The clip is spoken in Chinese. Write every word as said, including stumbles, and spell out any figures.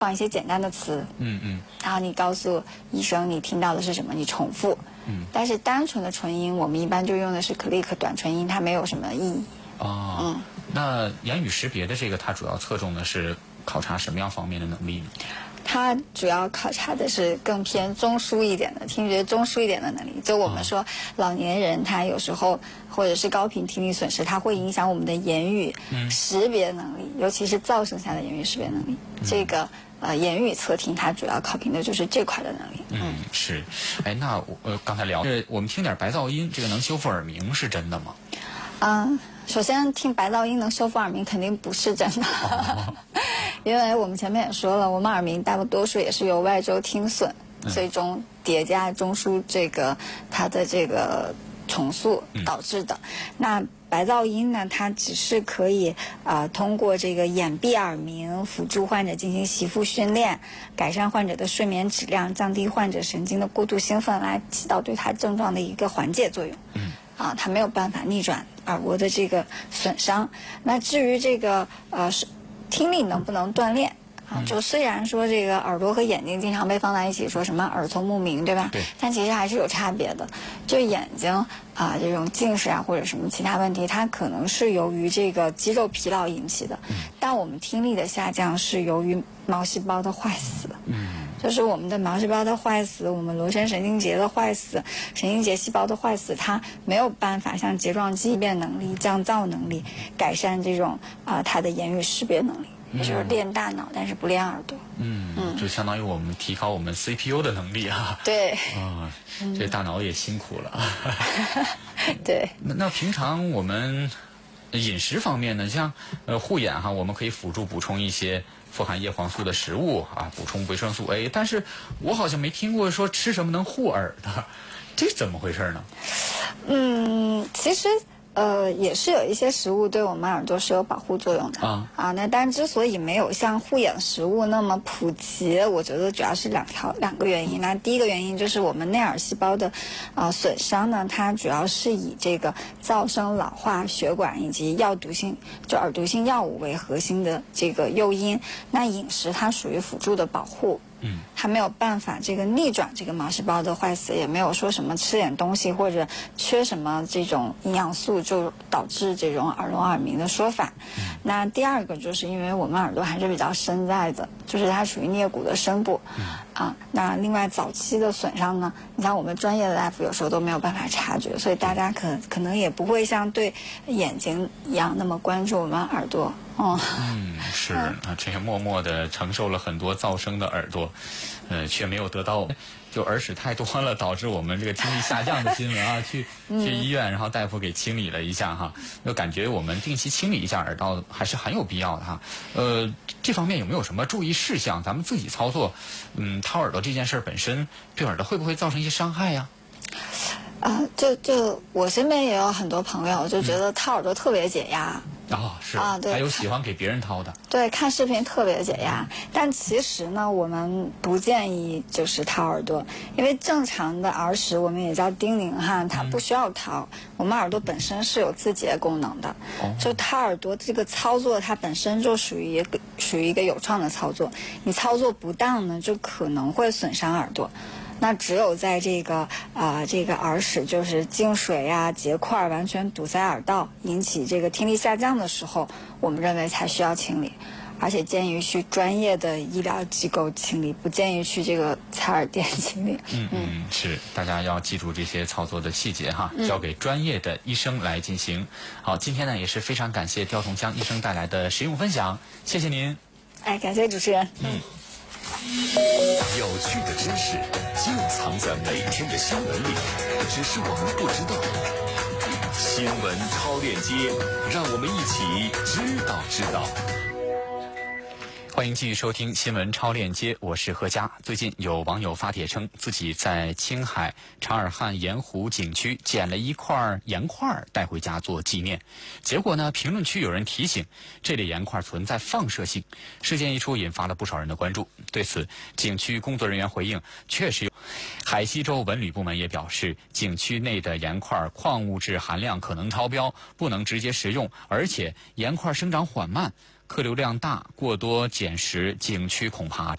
放一些简单的词， 嗯嗯， 然后你告诉医生你听到的是什么，你重复。 嗯， 但是单纯的纯音，我们一般就用的是 click 短纯音，它没有什么意义。 哦， 嗯， 那言语识别的这个，它主要侧重的是考察什么样方面的能力呢？ 它主要考察的是更偏中枢一点的听觉中枢一点的能力。就我们说，老年人他有时候或者是高频听力损失，它会影响我们的言语识别能力，尤其是噪声下的言语识别能力。这个呃言语侧听，它主要考评的就是这块的能力。 嗯，是。哎，那我呃刚才聊，呃，我们听点白噪音，这个能修复耳鸣是真的吗？ 嗯，首先听白噪音能修复耳鸣肯定不是真的。哦因为我们前面也说了，我们耳鸣大多数也是由外周听损最终叠加中枢这个它的这个重塑导致的。那白噪音呢，它只是可以呃通过这个掩蔽耳鸣，辅助患者进行习复训练，改善患者的睡眠质量，降低患者神经的过度兴奋，来起到对他症状的一个缓解作用。嗯。啊，它没有办法逆转耳蜗的这个损伤。那至于这个呃是。听力能不能锻炼啊？就虽然说这个耳朵和眼睛经常被放在一起，说什么耳聪目明，对吧？ 对。 但其实还是有差别的。就眼睛啊，这种近视啊或者什么其他问题，它可能是由于这个肌肉疲劳引起的。嗯。但我们听力的下降是由于毛细胞的坏死。嗯。就是我们的毛细胞的坏死，我们螺旋神经节的坏死，神经节细胞的坏死，它没有办法像睫状肌变能力、降噪能力改善这种啊、呃、它的言语识别能力，也就是练大脑，但是不练耳朵。 嗯嗯，就相当于我们提高我们 C P U 的能力啊。 对。 啊，这大脑也辛苦了。 对。 那那平常我们饮食方面呢，像呃护眼哈，我们可以辅助补充一些富含叶黄素的食物啊，补充维生素 A。但是我好像没听过说吃什么能护耳的，这怎么回事呢？ 嗯，其实呃也是有一些食物对我们耳朵是有保护作用的啊啊。那但之所以没有像护眼食物那么普及，我觉得主要是两条两个原因。那第一个原因就是我们内耳细胞的啊、呃、损伤呢，它主要是以这个噪声、老化、血管以及药毒性就耳毒性药物为核心的这个诱因。那饮食它属于辅助的保护。嗯，它没有办法这个逆转这个毛细胞的坏死，也没有说什么吃点东西或者缺什么这种营养素就导致这种耳聋耳鸣的说法。嗯、那第二个就是因为我们耳朵还是比较深在的，就是它属于颞骨的深部。嗯、啊，那另外早期的损伤呢，你像我们专业的大夫有时候都没有办法察觉，所以大家可可能也不会像对眼睛一样那么关注我们耳朵。哦、 嗯，是啊，这个默默的承受了很多噪声的耳朵，呃，却没有得到就耳屎太多了，导致我们这个听力下降的新闻啊，去去医院，然后大夫给清理了一下哈，就感觉我们定期清理一下耳道还是很有必要的哈。呃，这方面有没有什么注意事项？咱们自己操作，嗯，掏耳朵这件事本身对耳朵会不会造成一些伤害呀？ 啊、呃，就就我身边也有很多朋友就觉得掏耳朵特别解压。 哦，是啊，对， 还有喜欢给别人掏的。 对，看视频特别解压，但其实呢，我们不建议就是掏耳朵，因为正常的耳屎我们也叫叮咛哈，它不需要掏，嗯、我们耳朵本身是有自洁功能的。哦、就掏耳朵这个操作，它本身就属于一个属于一个有创的操作，你操作不当呢，就可能会损伤耳朵。那只有在这个啊、呃，这个耳屎就是进水呀、结块完全堵塞耳道，引起这个听力下降的时候，我们认为才需要清理，而且建议去专业的医疗机构清理，不建议去这个采耳店清理。 嗯嗯，是，大家要记住这些操作的细节哈，交给专业的医生来进行。好，今天呢也是非常感谢刁同江医生带来的实用分享，谢谢您。 哎，感谢主持人。 嗯。 有趣的知识就藏在每天的新闻里，只是我们不知道。新闻超链接，让我们一起知道知道。 欢迎继续收听新闻超链接，我是何佳。最近有网友发帖称，自己在青海察尔汗盐湖景区捡了一块盐块带回家做纪念，结果呢，评论区有人提醒这类盐块存在放射性。事件一出，引发了不少人的关注。对此，景区工作人员回应，确实有。海西州文旅部门也表示，景区内的盐块矿物质含量可能超标，不能直接食用，而且盐块生长缓慢， 客流量大，过多捡拾，景区恐怕